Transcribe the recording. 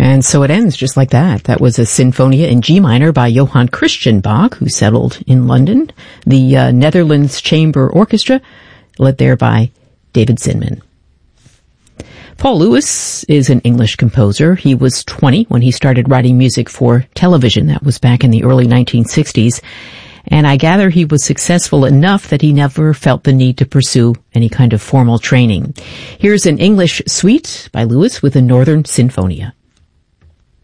And so it ends just like that. That was a Sinfonia in G minor by Johann Christian Bach, who settled in London. The Netherlands Chamber Orchestra, led there by David Zinman. Paul Lewis is an English composer. He was 20 when he started writing music for television. That was back in the early 1960s. And I gather he was successful enough that he never felt the need to pursue any kind of formal training. Here's an English suite by Lewis with the Northern Sinfonia.